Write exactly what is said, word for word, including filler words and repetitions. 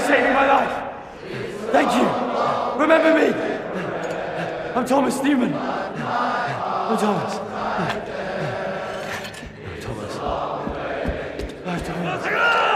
saving my life. Thank you. Remember me. I'm Thomas Newman. I'm Thomas. Thomas. I'm Thomas.